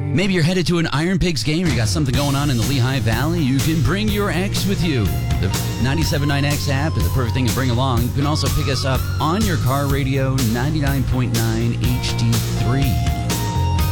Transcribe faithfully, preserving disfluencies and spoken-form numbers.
Maybe you're headed to an Iron Pigs game or you got something going on in the Lehigh Valley. You can bring your X with you. The ninety-seven point nine X app is the perfect thing to bring along. You can also pick us up on your car radio, ninety-nine point nine H D three.